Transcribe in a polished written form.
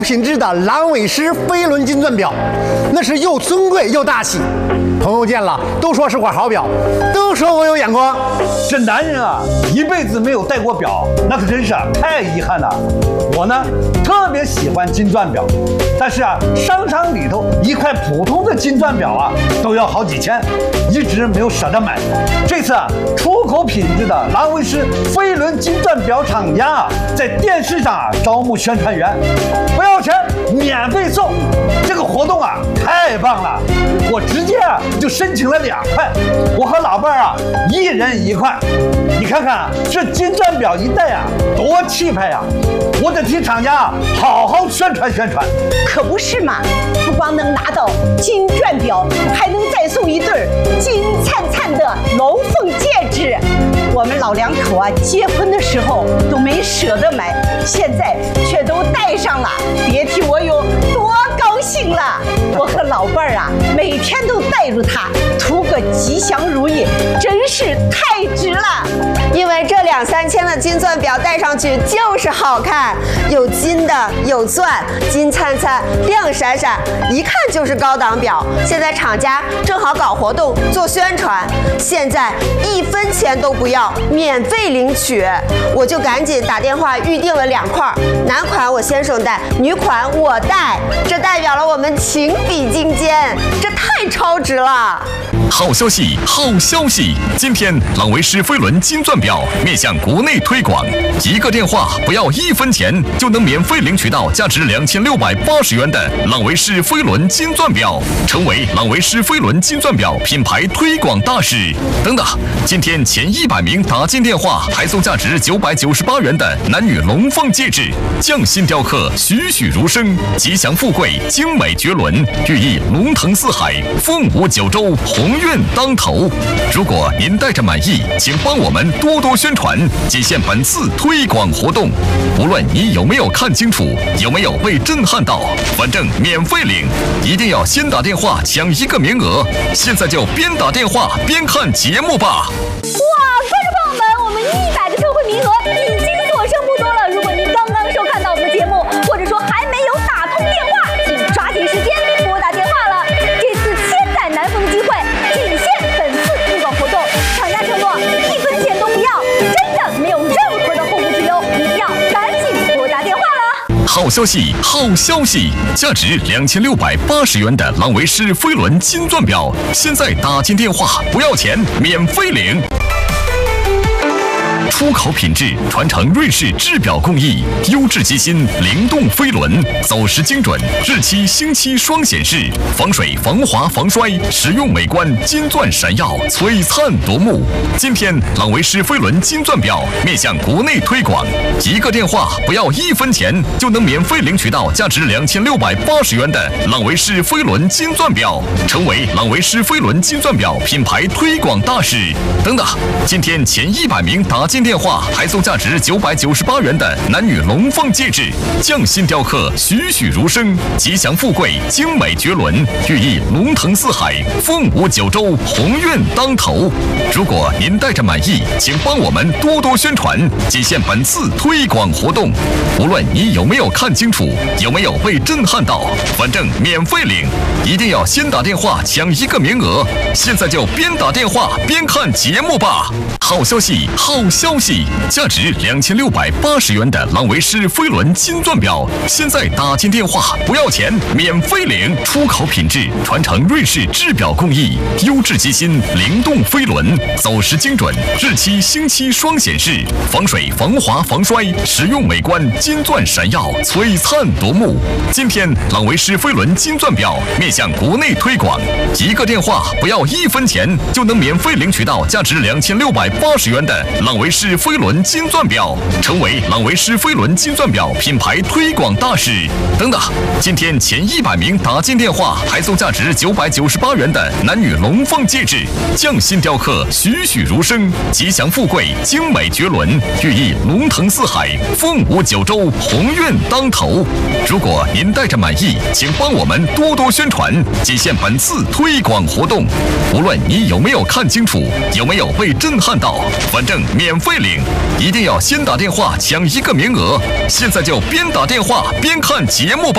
品质的兰苇诗飞轮金钻表，那是又尊贵又大气。朋友见了都说是块好表，都说我有眼光。 这男人啊，一辈子没有戴过表，那可真是太遗憾了。我呢，特别喜欢金钻表，但是啊，商场里头一块普通的金钻表啊，都要好几千，一直没有舍得买。这次啊，出口品质的兰苇诗飞轮金钻表厂家啊，在电视上招募宣传员，不要钱，免费送。这个活动啊，太棒了！我直接就申请了2块，我和老伴儿啊，一人1块。你看看这金钻表一戴啊，多气派呀！我得替厂家好好宣传宣传。 可不是嘛，不光能拿到金钻表，还能再送一对金灿灿的龙凤戒指。我们老两口啊，结婚的时候都没舍得买，现在却都戴上了，别提我有多高兴了。我和老伴儿啊，每天都带着它，图个吉祥如意，真是太值了。 因为这2、3千的金钻表戴上去就是好看，有金的，有钻，金灿灿，亮闪闪，一看就是高档表。现在厂家正好搞活动做宣传，现在1分钱都不要，免费领取。我就赶紧打电话预定了2块，男款我先生戴，女款我戴，这代表了我们情比金坚，这太超值了。 好消息，好消息！今天朗维诗飞轮金钻表面向国内推广，1个电话不要1分钱，就能免费领取到价值2680元的朗维诗飞轮金钻表，成为朗维诗飞轮金钻表品牌推广大使。等等，今天前100名打进电话还送价值998元的男女龙凤戒指，匠心雕刻，栩栩如生，吉祥富贵，精美绝伦，寓意龙腾四海，凤舞九州，鸿运当头。如果您戴着满意，请帮我们多多宣传，仅限本次推广活动。无论你有没有看清楚，有没有被震撼到，反正免费领，一定要先打电话抢1个名额。现在就边打电话边看节目吧。 哇，观众朋友们，我们100个特惠名额已经所剩不多了。如果您刚刚收看到我们的节目，或者说还没有打通电话，请抓紧时间拨打电话了。这次千载难逢的机会，仅限本次推广活动，厂家承诺1分钱都不要，真的没有任何的后顾之忧，一定要赶紧拨打电话了。 好消息，好消息！价值2680元的朗维诗飞轮金钻表，现在打进电话不要钱，免费领。出口品质，传承瑞士制表工艺，优质机芯，灵动飞轮，走时精准，日期星期双显示，防水、防滑、防摔，实用美观，金钻闪耀，璀璨夺目。今天朗维诗飞轮金钻表面向国内推广，1个电话不要1分钱，就能免费领取到价值2680元的朗维诗飞轮金钻表，成为朗维诗飞轮金钻表品牌推广大使。等等，今天前100名打进电话还送价值998元的男女龙凤戒指，匠心雕刻，栩栩如生，吉祥富贵，精美绝伦，寓意龙腾四海，凤舞九州，鸿运当头。如果您戴着满意，请帮我们多多宣传，仅限本次推广活动。无论你有没有看清楚，有没有被震撼到，反正免费领，一定要先打电话抢1个名额。现在就边打电话边看节目吧。好消息，好消息！价值2680元的朗维诗飞轮金钻表，现在打进电话不要钱，免费领。出口品质，传承瑞士制表工艺，优质机芯，灵动飞轮，走时精准，日期星期双显示，防水、防滑、防摔，实用美观，金钻闪耀，璀璨夺目。今天朗维诗飞轮金钻表面向国内推广，1个电话不要1分钱，就能免费领取到价值2680元的朗维诗飞轮金钻表，成为朗维诗飞轮金钻表品牌推广大使。等等，今天前100名打进电话还送价值998元的男女龙凤戒指，匠心雕刻，栩栩如生，吉祥富贵，精美绝伦，寓意龙腾四海，凤舞九州，鸿运当头。如果您戴着满意，请帮我们多多宣传，仅限本次推广活动。无论你有没有看清楚，有没有被震撼到，反正免费领，一定要先打电话抢1个名额。现在就边打电话边看节目吧。